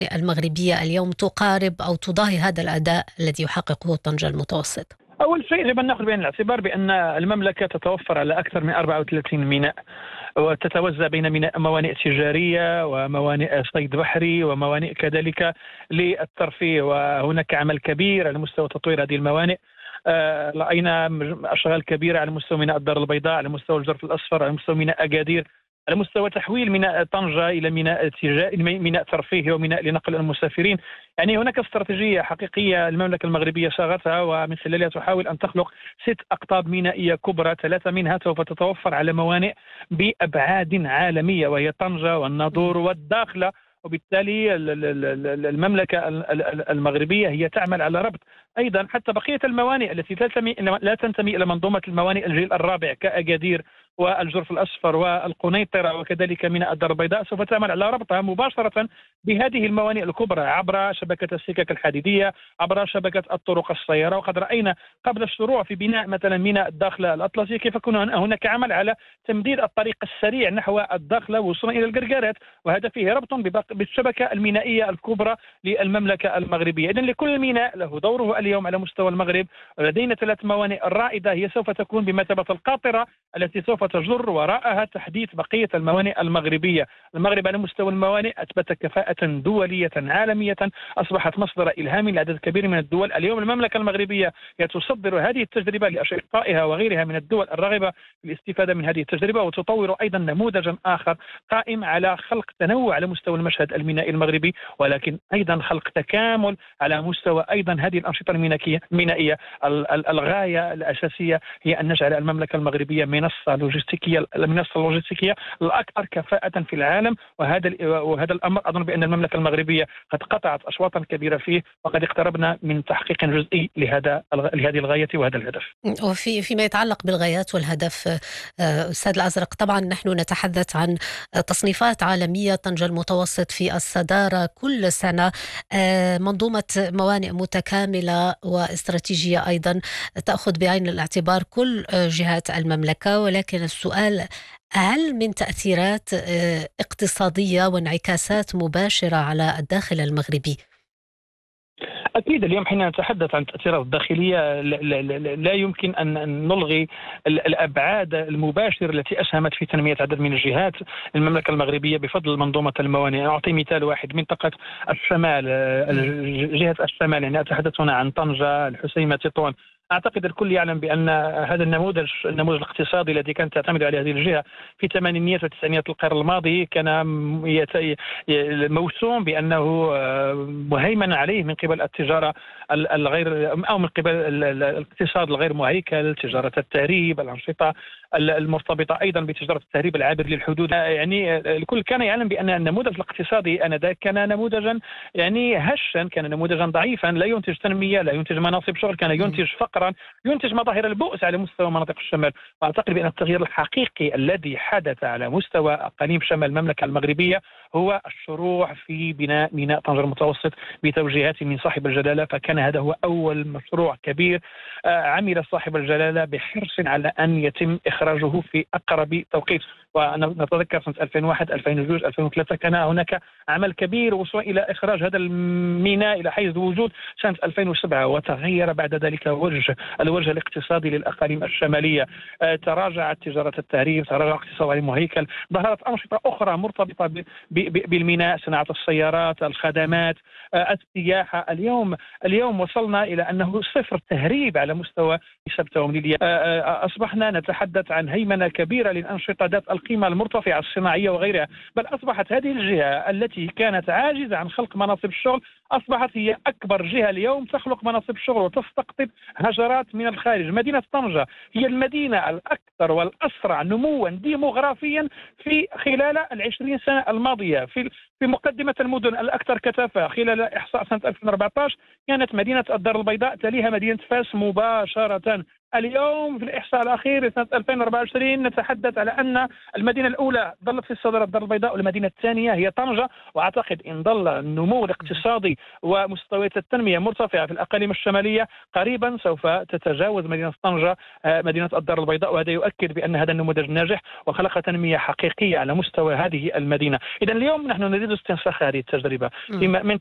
المغربية اليوم تقارب أو تضاهي هذا الأداء الذي يحققه طنجة المتوسط؟ أول شيء يجب أن نأخذ بعين الاعتبار بأن المملكة تتوفر على أكثر من 34 ميناء، وتتوزع بين موانئ تجارية وموانئ صيد بحري وموانئ كذلك للترفيه، وهناك عمل كبير على مستوى تطوير هذه الموانئ. رأينا أشغال كبيرة على مستوى ميناء الدار البيضاء، على مستوى الجرف الأصفر، على مستوى ميناء أكادير، على مستوى تحويل ميناء طنجة إلى ميناء ترفيهي وميناء لنقل المسافرين. يعني هناك استراتيجية حقيقية المملكة المغربية صاغتها، ومن خلالها تحاول أن تخلق 6 أقطاب مينائية كبرى، 3 منها سوف تتوفر على موانئ بأبعاد عالمية، وهي طنجة والناظور والداخلة. وبالتالي المملكة المغربية هي تعمل على ربط أيضا حتى بقية الموانئ التي لا تنتمي إلى منظومة الموانئ الجيل الرابع كأكادير والجرف الأصفر والقنيطرة وكذلك ميناء الدار البيضاء، سوف تعمل على ربطها مباشرة بهذه الموانئ الكبرى عبر شبكة السكك الحديدية، عبر شبكة الطرق السيارة. وقد رأينا قبل الشروع في بناء مثلا ميناء الداخلة الأطلسي كيف كان هناك عمل على تمديد الطريق السريع نحو الداخلة وصولا إلى القرقارات، وهذا فيه ربط بالشبكة المينائية الكبرى للمملكة المغربية. إذن لكل ميناء له دوره اليوم على مستوى المغرب. لدينا 3 موانئ الرائدة هي سوف تكون بمثابة القاطرة التي سوف تجر وراءها تحديث بقية الموانئ المغربية. المغرب على مستوى الموانئ أثبت كفاءة دولية عالمية، أصبحت مصدر إلهام لعدد كبير من الدول. اليوم المملكة المغربية هي تصدر هذه التجربة لأشقائها وغيرها من الدول الراغبة في الاستفادة من هذه التجربة، وتطور أيضا نموذجا آخر قائم على خلق تنوع على مستوى المشهد المينائي المغربي، ولكن أيضا خلق تكامل على مستوى أيضا هذه الأنشطة المينائية. الغاية الأساسية هي أن نجعل المملكة المغربية المنصة اللوجستيكية الأكثر كفاءة في العالم، وهذا الأمر أظن بأن المملكة المغربية قد قطعت أشواطا كبيرة فيه، وقد اقتربنا من تحقيق جزئي لهذه الغاية وهذا الهدف. فيما يتعلق بالغايات والهدف، أستاذ الأزرق، طبعا نحن نتحدث عن تصنيفات عالمية. طنجة المتوسط في الصدارة كل سنة، منظومة موانئ متكاملة واستراتيجية أيضا تأخذ بعين الاعتبار كل جهات المملكة. ولكن السؤال، هل من تأثيرات اقتصادية وانعكاسات مباشرة على الداخل المغربي؟ أكيد اليوم حين نتحدث عن التأثيرات الداخلية لا يمكن أن نلغي الأبعاد المباشرة التي أسهمت في تنمية عدد من الجهات المملكة المغربية بفضل منظومة الموانئ. أعطي مثال واحد: منطقة الشمال، جهة الشمال، يعني أتحدث هنا عن طنجة، الحسيمة، تطوان. أعتقد الكل يعلم بأن هذا النموذج الاقتصادي الذي كانت تعتمد عليه هذه الجهة في الثمانينيات والتسعينيات القرن الماضي كان موسوم بأنه مهيمن عليه من قبل التجارة الغير، أو من قبل الاقتصاد الغير مهيكل، تجارة التهريب، الأنشطة المرتبطة أيضا بتجارة التهريب العابر للحدود. يعني الكل كان يعلم بأن النموذج الاقتصادي آنذاك كان نموذجا يعني هشا، كان نموذجا ضعيفا، لا ينتج تنمية، لا ينتج مناصب شغل، كان ينتج فقرا، ينتج مظاهر البؤس على مستوى مناطق الشمال. وأعتقد بأن التغيير الحقيقي الذي حدث على مستوى أقاليم شمال المملكة المغربية هو الشروع في بناء ميناء طنجة المتوسط بتوجيهات من صاحب الجلالة. فكان هذا هو أول مشروع كبير عمل صاحب الجلالة بحرص على أن يتم إخراجه في أقرب توقيت. ونتذكر سنة 2001 2002 2003 كان هناك عمل كبير وصل إلى إخراج هذا الميناء إلى حيز وجود سنة 2007، وتغير بعد ذلك الوجه الاقتصادي للأقاليم الشمالية. تراجعت تجارة التهريب، تراجع الاقتصاد على مهيكل، ظهرت أنشطة أخرى مرتبطة بالميناء، صناعة السيارات، الخدمات، السياحة. اليوم وصلنا إلى أنه صفر تهريب على مستوى سبتة ومليلية. أصبحنا نتحدث عن هيمنة كبيرة للأنشطة ذات القيمة المرتفعة الصناعية وغيرها. بل أصبحت هذه الجهة التي كانت عاجزة عن خلق مناصب الشغل أصبحت هي أكبر جهة اليوم تخلق مناصب شغل وتستقطب هجرات من الخارج. مدينة طنجة هي المدينة الأكثر والأسرع نموا ديموغرافيا في خلال 20 سنة الماضية. في مقدمة المدن الأكثر كثافة خلال إحصاء سنة 2014 كانت مدينة الدار البيضاء، تليها مدينة فاس مباشرة. اليوم في الإحصاء الأخير لسنة 2024 نتحدث على أن المدينة الأولى ظلت في الصدارة الدار البيضاء، والمدينة الثانية هي طنجة. وأعتقد إن ظل النمو الاقتصادي ومستويات التنمية مرتفعة في الأقاليم الشمالية، قريبا سوف تتجاوز مدينة طنجة مدينة الدار البيضاء، وهذا يؤكد بأن هذا النموذج ناجح وخلق تنمية حقيقية على مستوى هذه المدينة. إذا اليوم نحن نريد استنساخ هذه التجربة من